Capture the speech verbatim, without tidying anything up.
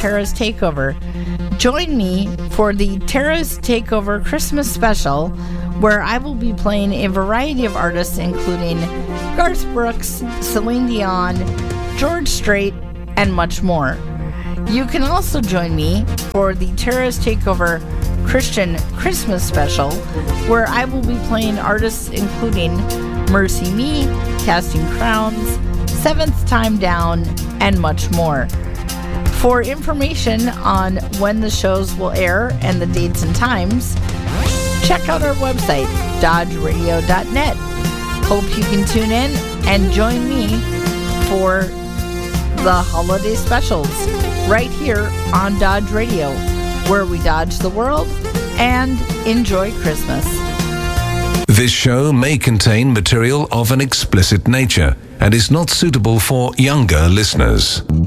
Tara's Takeover. Join me for the Tara's Takeover Christmas special, where I will be playing a variety of artists including Garth Brooks, Celine Dion, George Strait, and much more. You can also join me for the Tara's Takeover Christian Christmas special, where I will be playing artists including Mercy Me, Casting Crowns, Seventh Time Down, and much more. For information on when the shows will air and the dates and times, check out our website, dodge radio dot net. Hope you can tune in and join me for the holiday specials right here on Dodge Radio, where we dodge the world and enjoy Christmas. This show may contain material of an explicit nature and is not suitable for younger listeners.